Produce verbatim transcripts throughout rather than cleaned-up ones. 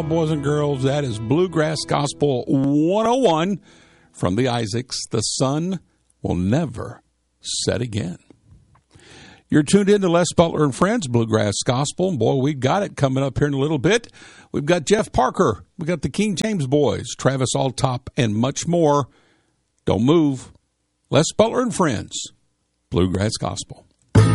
well, boys and girls, that is Bluegrass Gospel one oh one from the Isaacs. The sun will never set again. You're tuned in to Les Butler and Friends, Bluegrass Gospel. Boy, we got it coming up here in a little bit. We've got Jeff Parker. We got the King James Boys, Travis Alltop, and much more. Don't move. Les Butler and Friends, Bluegrass Gospel.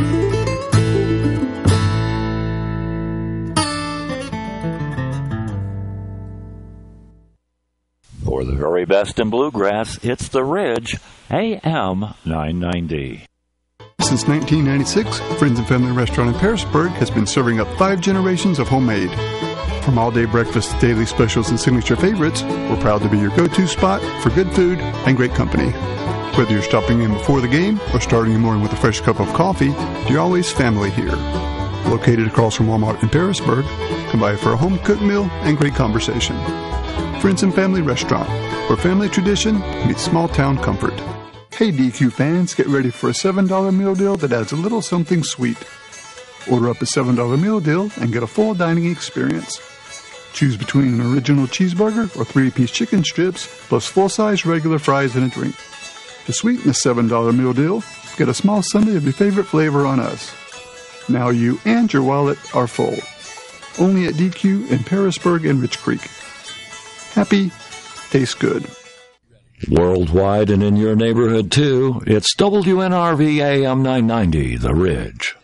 For the very best in bluegrass, it's The Ridge, A M nine ninety. Since nineteen ninety-six, Friends and Family Restaurant in Parisburg has been serving up five generations of homemade. From all-day breakfast to daily specials and signature favorites, we're proud to be your go-to spot for good food and great company. Whether you're stopping in before the game or starting your morning with a fresh cup of coffee, you're always family here. Located across from Walmart in Parisburg, come by for a home-cooked meal and great conversation. Friends and Family Restaurant, where family tradition meets small-town comfort. Hey D Q fans, get ready for a seven dollar meal deal that adds a little something sweet. Order up a seven dollar meal deal and get a full dining experience. Choose between an original cheeseburger or three-piece chicken strips, plus full-size regular fries and a drink. To sweeten the seven dollar meal deal, get a small sundae of your favorite flavor on us. Now you and your wallet are full. Only at D Q in Parisburg and Rich Creek. Happy, tastes good. Worldwide and in your neighborhood, too, it's W N R V A M nine ninety, The Ridge.